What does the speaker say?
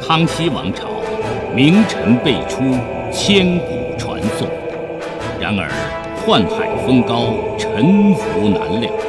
康熙王朝，名臣辈出，千古传颂。然而宦海风高，沉浮难料。